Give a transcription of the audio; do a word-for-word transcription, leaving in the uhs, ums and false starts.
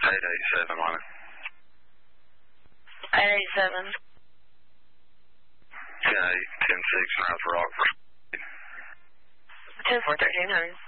eight eight seven on it. eight eight seven. ten eight, ten six, North Rockford. ten four, thirteen hundred.